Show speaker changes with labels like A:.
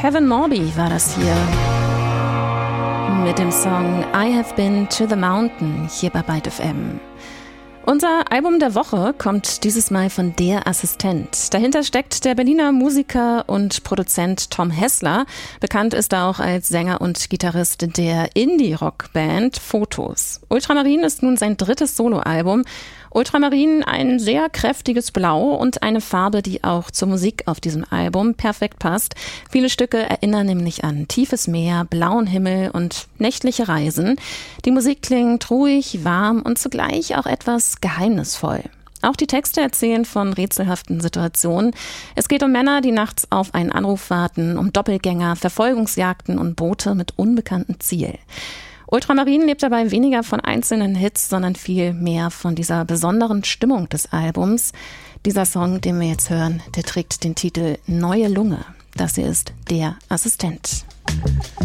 A: Kevin Morby war das hier mit dem Song I Have Been to the Mountain hier bei Byte FM. Unser Album der Woche kommt dieses Mal von Der Assistent. Dahinter steckt der Berliner Musiker und Produzent Tom Hessler. Bekannt ist er auch als Sänger und Gitarrist der Indie-Rock-Band Fotos. Ultramarin ist nun sein drittes Soloalbum. Ultramarin, ein sehr kräftiges Blau und eine Farbe, die auch zur Musik auf diesem Album perfekt passt. Viele Stücke erinnern nämlich an tiefes Meer, blauen Himmel und nächtliche Reisen. Die Musik klingt ruhig, warm und zugleich auch etwas geheimnisvoll. Auch die Texte erzählen von rätselhaften Situationen. Es geht um Männer, die nachts auf einen Anruf warten, um Doppelgänger, Verfolgungsjagden und Boote mit unbekanntem Ziel. Ultramarin lebt dabei weniger von einzelnen Hits, sondern viel mehr von dieser besonderen Stimmung des Albums. Dieser Song, den wir jetzt hören, der trägt den Titel Neue Lunge. Das hier ist Der Assistent.